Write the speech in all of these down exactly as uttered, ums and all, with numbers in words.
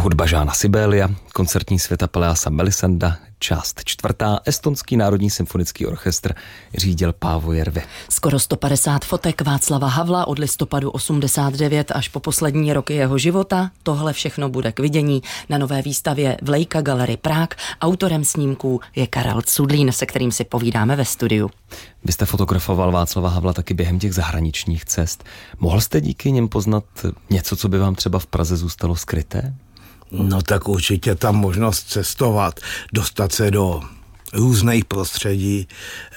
hudba Žána Sibélia, koncertní světa Pelléase Melisenda, část čtvrtá, Estonský národní symfonický orchestr řídil Paavo Järvi. Skoro sto padesát fotek Václava Havla od listopadu osmdesát devět až po poslední roky jeho života. Tohle všechno bude k vidění na nové výstavě v Leica Gallery Prague. Autorem snímků je Karel Cudlín, se kterým si povídáme ve studiu. Vy jste fotografoval Václava Havla taky během těch zahraničních cest. Mohl jste díky něm poznat něco, co by vám třeba v Praze zůstalo skryté? No tak určitě tam možnost cestovat, dostat se do různých prostředí,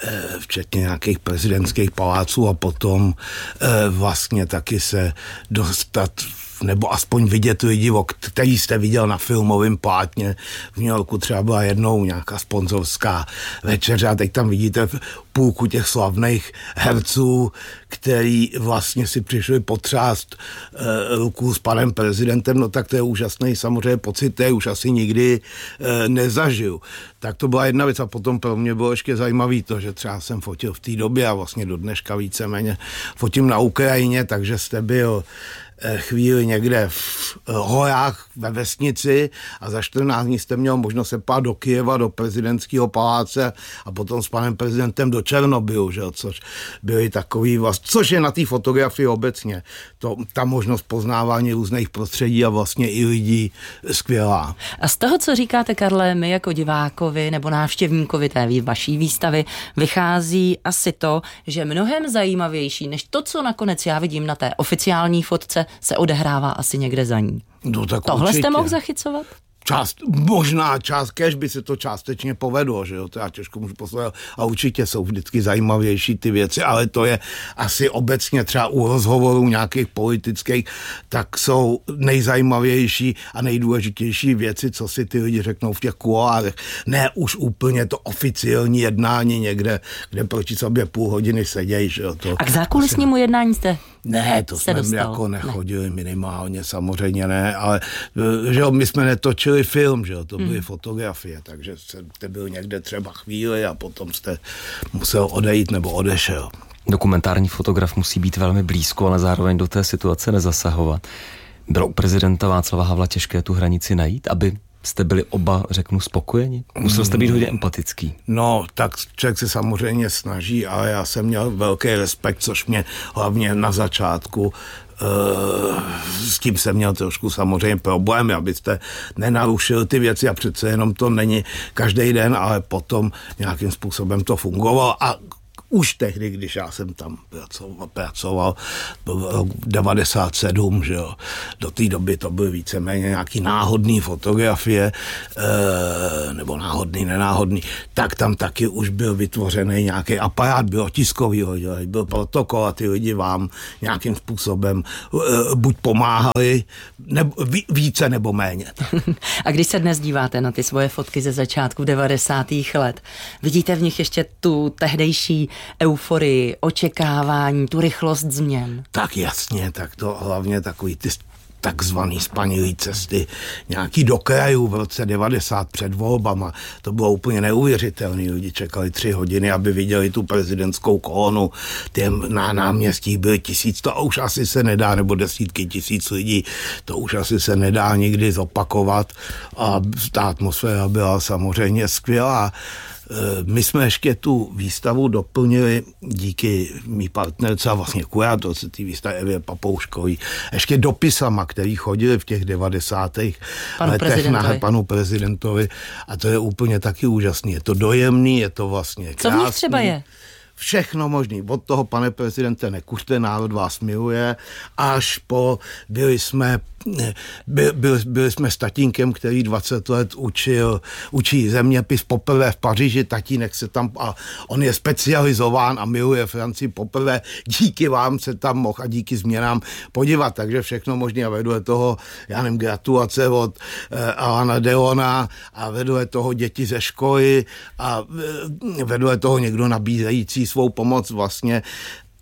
včetně nějakých prezidentských paláců a potom vlastně taky se dostat nebo aspoň vidět lidi, který jste viděl na filmovém plátně. V New Yorku třeba byla jednou nějaká sponzorská večeře a teď tam vidíte půlku těch slavných herců, který vlastně si přišli potřást e, ruku s panem prezidentem, no tak to je úžasný samozřejmě pocit, to je už asi nikdy e, nezažiju. Tak to byla jedna věc a potom pro mě bylo ještě zajímavý to, že třeba jsem fotil v té době a vlastně do dneška víceméně fotím na Ukrajině, takže jste byl chvíli někde v horách ve vesnici a za čtrnáct dní jste měl možnost se pát do Kyjeva, do prezidentského paláce a potom s panem prezidentem do Černobylu, že? Což byly takový vlastně, což je na té fotografii obecně, to, ta možnost poznávání různých prostředí a vlastně i lidí skvělá. A z toho, co říkáte, Karle, my jako divákovi nebo návštěvníkovi té vaší výstavy vychází asi to, že mnohem zajímavější než to, co nakonec já vidím na té oficiální fotce, se odehrává asi někde za ní. No, tak tohle určitě. Jste mohl zachycovat? Část, možná část, kež by se to částečně povedlo, že jo, to já těžko můžu poslouchat a určitě jsou vždycky zajímavější ty věci, ale to je asi obecně třeba u rozhovorů nějakých politických, tak jsou nejzajímavější a nejdůležitější věci, co si ty lidi řeknou v těch kuloárech. Ne už úplně to oficiální jednání někde, kde proti sobě půl hodiny sedějí, že jo. To a k zákulisnímu asi jednání jste Ne, to jsme dostal. jako nechodili ne. minimálně, samozřejmě ne, ale že jo, my jsme netočili film, že jo, to byly hmm. fotografie, takže jste byl někde třeba chvíli a potom jste musel odejít nebo odešel. Dokumentární fotograf musí být velmi blízko, ale zároveň do té situace nezasahovat. Bylo u prezidenta Václava Havla těžké tu hranici najít, aby jste byli oba, řeknu, spokojeni? Musel jste být hodně empatický. No, tak člověk se samozřejmě snaží, ale já jsem měl velký respekt, což mě hlavně na začátku Uh, s tím jsem měl trošku samozřejmě problém, abyste nenarušil ty věci a přece jenom to není každý den, ale potom nějakým způsobem to fungovalo a už tehdy, když já jsem tam pracoval, pracoval devadesát sedm, že jo, do té doby to byly víceméně nějaký náhodný fotografie, e, nebo náhodný, nenáhodný, tak tam taky už byl vytvořený nějaký aparát, bylo tiskový, byl protokol a ty lidi vám nějakým způsobem e, buď pomáhali, nebo, více nebo méně. A když se dnes díváte na ty svoje fotky ze začátku devadesátých let, vidíte v nich ještě tu tehdejší euforii, očekávání, tu rychlost změn? Tak jasně, tak to hlavně takový ty takzvaný spanilý cesty nějaký do krajů v roce devadesát před volbama. To bylo úplně neuvěřitelné. Lidi čekali tři hodiny, aby viděli tu prezidentskou kolonu. Těm na náměstích byly tisíc, to už asi se nedá, nebo desítky tisíc lidí, to už asi se nedá nikdy zopakovat. A ta atmosféra byla samozřejmě skvělá. My jsme ještě tu výstavu doplnili díky mý partnerce a vlastně kurátorce té výstavy Evě Papouškový ještě dopisama, který chodili v těch devadesátých letech na panu prezidentovi a to je úplně taky úžasný. Je to dojemný, je to vlastně krásný. Co v nich třeba je? Všechno možný. Od toho, pane prezidente, nekuřte, národ vás miluje, až po byli jsme By, byli, byli jsme s tatínkem, který dvacet let učil, učí zeměpis poprvé v Paříži, tatínek se tam, a on je specializován a miluje Francii poprvé, díky vám se tam mohl a díky změnám podívat, takže všechno možné a vedle toho, já nevím, gratulace od eh, Alana Delona a vedle toho děti ze školy a eh, vedle toho někdo nabízející svou pomoc vlastně.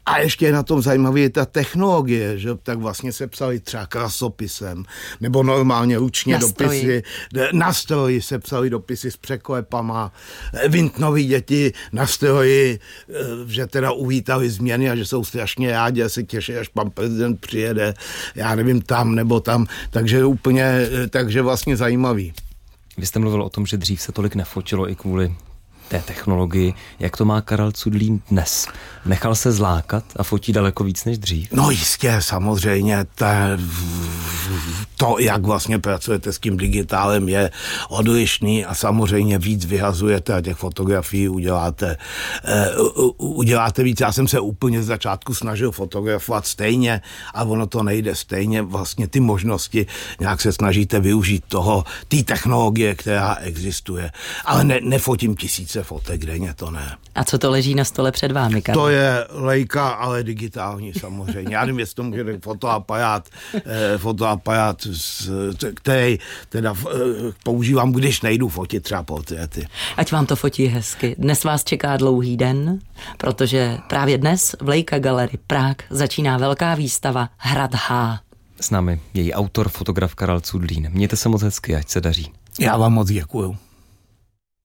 A ještě je na tom zajímavé je ta technologie, že tak vlastně se psali třeba krasopisem, nebo normálně ručně na dopisy, na stroji se psali dopisy s překlepama, Vintnovi děti na stroji, že teda uvítali změny a že jsou strašně rádi a se těší, až pan prezident přijede, já nevím, tam nebo tam, takže úplně, takže vlastně zajímavý. Vy jste mluvil o tom, že dřív se tolik nefotilo i kvůli té technologii. Jak to má Karel Cudlík dnes? Nechal se zlákat a fotí daleko víc než dřív? No jistě, samozřejmě. Ta, to, jak vlastně pracujete s tím digitálem, je odlišný a samozřejmě víc vyhazujete a těch fotografií uděláte, uh, uděláte víc. Já jsem se úplně z začátku snažil fotografovat stejně a ono to nejde stejně. Vlastně ty možnosti nějak se snažíte využít toho, té technologie, která existuje. Ale ne, nefotím tisíce fotek denně, to ne. A co to leží na stole před vámi, Karel? To je Leica, ale digitální samozřejmě. Já nevím, jestli to může fotoaparát, eh, fotoaparát, který teda eh, používám, když nejdu fotit třeba portréty. Ať vám to fotí hezky. Dnes vás čeká dlouhý den, protože právě dnes v Leica Gallery Prague začíná velká výstava Hrad H. S námi její autor, fotograf Karel Cudlík. Mějte se moc hezky, ať se daří. Já vám moc děkuju.